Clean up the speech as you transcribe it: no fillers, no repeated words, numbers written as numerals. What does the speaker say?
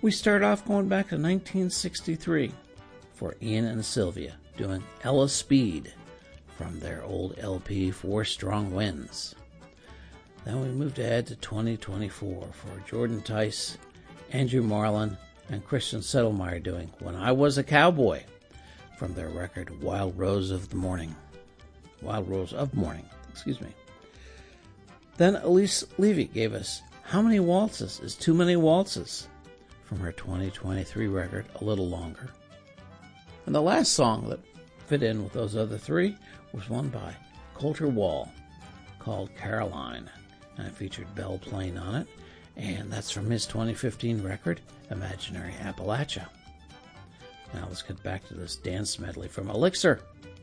We start off going back to 1963 for Ian and Sylvia doing Ella Speed from their old LP, Four Strong Winds. Then we moved ahead to 2024 for Jordan Tice, Andrew Marlin, and Christian Settlemeyer doing When I Was a Cowboy from their record Wild Rose of Morning. Then Elise Levy gave us How Many Waltzes is Too Many Waltzes from her 2023 record A Little Longer. And the last song that fit in with those other three was one by Colter Wall called Caroline, and it featured Belle Plain on it, and that's from his 2015 record Imaginary Appalachia. Now let's get back to this dance medley from Elixir